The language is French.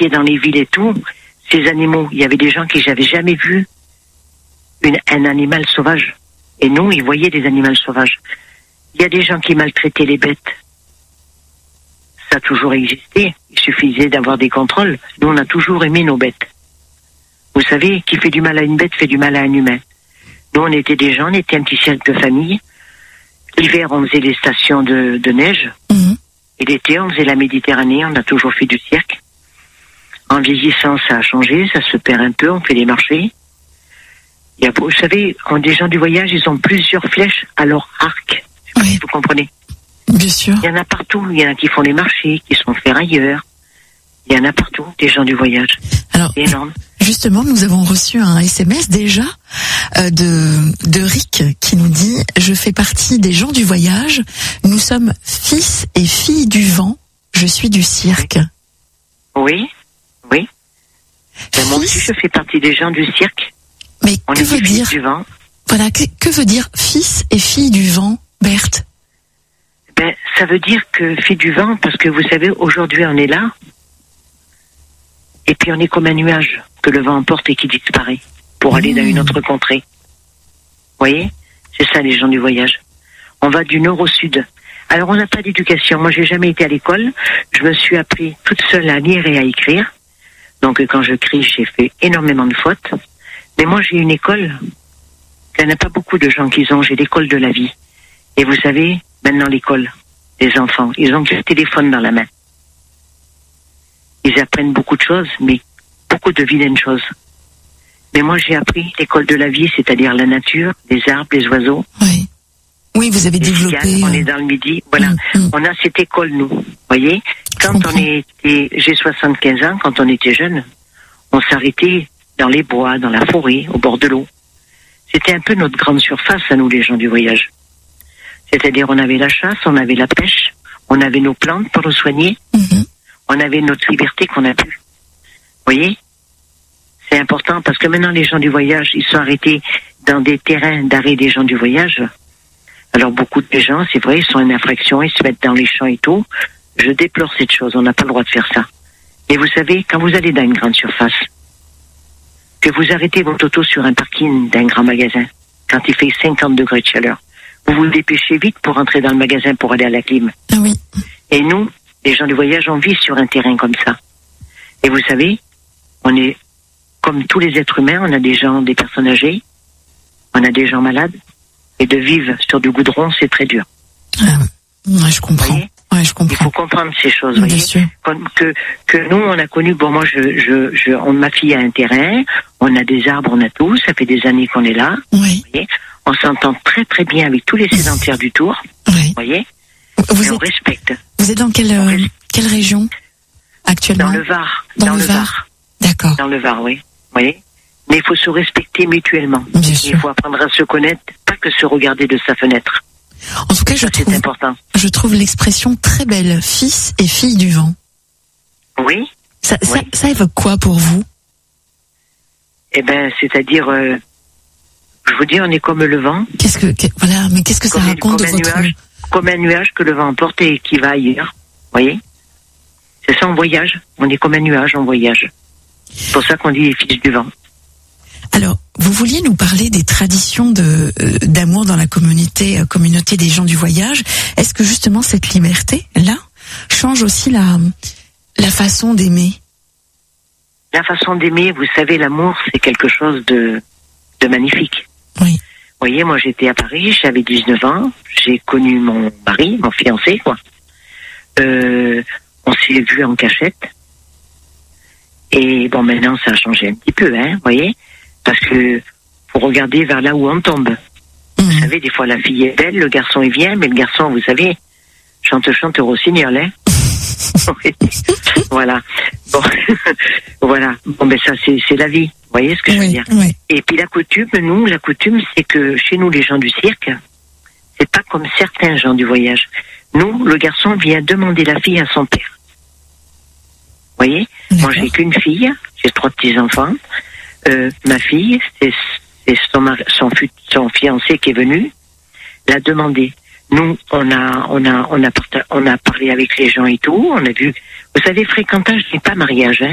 étiez dans les villes et tout, ces animaux, il y avait des gens qui n'avaient jamais vu un animal sauvage. Et nous, ils voyaient des animaux sauvages. Il y a des gens qui maltraitaient les bêtes. Ça a toujours existé. Il suffisait d'avoir des contrôles. Nous, on a toujours aimé nos bêtes. Vous savez, qui fait du mal à une bête fait du mal à un humain. Nous, on était des gens, on était un petit cercle de famille. L'hiver, on faisait les stations de neige. Et l'été, on faisait la Méditerranée. On a toujours fait du cirque. En vieillissant, ça a changé. Ça se perd un peu. On fait des marchés. Vous savez, des gens du voyage, ils ont plusieurs flèches à leur arc. Oui. Vous comprenez? Bien sûr. Il y en a partout. Il y en a qui font les marchés, qui sont faits ailleurs. Il y en a partout, des gens du voyage. Alors, c'est énorme. Justement, nous avons reçu un SMS déjà de Rick qui nous dit « Je fais partie des gens du voyage. Nous sommes fils et filles du vent. Je suis du cirque. » Oui. Moi aussi, je fais partie des gens du cirque. Mais que veut dire du vent. Voilà, que veut dire fils et fille du vent, Berthe? Ça veut dire que fille du vent, parce que vous savez, aujourd'hui on est là, et puis on est comme un nuage que le vent emporte et qui disparaît pour aller dans une autre contrée. Vous voyez? C'est ça les gens du voyage. On va du nord au sud. Alors on n'a pas d'éducation. Moi j'ai jamais été à l'école. Je me suis appris toute seule à lire et à écrire. Donc quand je crie, j'ai fait énormément de fautes. Mais moi, j'ai une école. Il n'y en a pas beaucoup de gens qui ont. J'ai l'école de la vie. Et vous savez, maintenant, l'école des enfants, ils ont le téléphone dans la main. Ils apprennent beaucoup de choses, mais beaucoup de vilaines choses. Mais moi, j'ai appris l'école de la vie, c'est-à-dire la nature, les arbres, les oiseaux. Oui, vous avez développé. On est dans le midi. Voilà. On a cette école, nous. Vous voyez? J'ai 75 ans, quand on était jeunes, on s'arrêtait dans les bois, dans la forêt, au bord de l'eau. C'était un peu notre grande surface à nous, les gens du voyage. C'est-à-dire, on avait la chasse, on avait la pêche, on avait nos plantes pour nous soigner, on avait notre liberté qu'on a pu. Vous voyez? C'est important parce que maintenant, les gens du voyage, ils sont arrêtés dans des terrains d'arrêt des gens du voyage. Alors, beaucoup de gens, c'est vrai, ils sont en infraction, ils se mettent dans les champs et tout. Je déplore cette chose, on n'a pas le droit de faire ça. Mais vous savez, quand vous allez dans une grande surface, que vous arrêtez votre auto sur un parking d'un grand magasin, quand il fait 50 degrés de chaleur, vous vous dépêchez vite pour entrer dans le magasin pour aller à la clim. Ah oui. Et nous, les gens du voyage, on vit sur un terrain comme ça. Et vous savez, on est comme tous les êtres humains, on a des personnes âgées, on a des gens malades, et de vivre sur du goudron, c'est très dur. Ouais, je comprends. Ouais, je comprends. Il faut comprendre ces choses, bien voyez. sûr. Que nous, on a connu, bon, moi, ma fille a un terrain, on a des arbres, on a tout, ça fait des années qu'on est là, Oui. voyez. On s'entend très très bien avec tous les sédentaires du Tour, Oui. voyez. On respecte. Vous êtes dans quelle région actuellement? Dans le Var. Dans le Var. D'accord. Dans le Var, oui. Voyez. Mais il faut se respecter mutuellement. Bien sûr. Il faut apprendre à se connaître, pas que se regarder de sa fenêtre. En tout cas, c'est important. Je trouve l'expression très belle, fils et fille du vent. Oui. Ça évoque quoi pour vous? C'est-à-dire, je vous dis, on est comme le vent. Qu'est-ce que ça raconte de votre... Comme un nuage que le vent emporte et qui va ailleurs. Vous voyez? C'est ça, on voyage. On est comme un nuage, on voyage. C'est pour ça qu'on dit les fils du vent. Alors, vous vouliez nous parler des traditions d'amour dans la communauté des gens du voyage. Est-ce que justement cette liberté-là change aussi la façon d'aimer? La façon d'aimer, vous savez, l'amour, c'est quelque chose de magnifique. Oui. Vous voyez, moi j'étais à Paris, j'avais 19 ans, j'ai connu mon mari, mon fiancé, quoi. On s'est vus en cachette. Et bon, maintenant ça a changé un petit peu, hein, vous voyez. Parce que faut regarder vers là où on tombe. Vous savez, des fois la fille est belle, le garçon il vient, mais le garçon, vous savez, chante rossignol, hein. Voilà. Bon, voilà. Bon, ben ça c'est la vie. Vous voyez ce que je veux dire? Oui. Et puis la coutume, c'est que chez nous, les gens du cirque, c'est pas comme certains gens du voyage. Nous, le garçon vient demander la fille à son père. Vous voyez? Moi, j'ai qu'une fille, j'ai 3 petits-enfants. Ma fille, c'est son fiancé qui est venu, l'a demandé. Nous, on a parlé avec les gens et tout, on a vu, vous savez, fréquentage n'est pas mariage, hein.